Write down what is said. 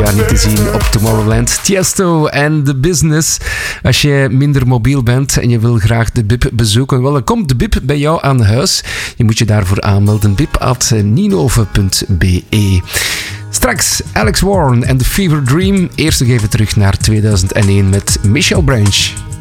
jaar niet te zien op Tomorrowland. Tiesto en The Business. Als je minder mobiel bent en je wil graag de BIP bezoeken, wel, dan komt de BIP bij jou aan huis. Je moet je daarvoor aanmelden. bip@ninove.be. Straks Alex Warren en The Fever Dream. Eerst nog even terug naar 2001 met Michelle Branch.